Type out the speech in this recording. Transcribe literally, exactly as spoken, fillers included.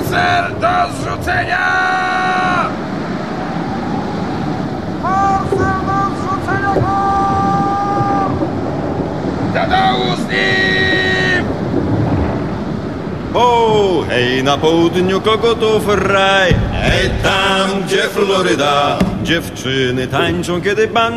Karzel do zrzucenia! Karzel do zrzucenia go! Do dołu z nim! O, hej, na południu kogutów raj. Hej, tam, gdzie Floryda. Dziewczyny tańczą, kiedy ban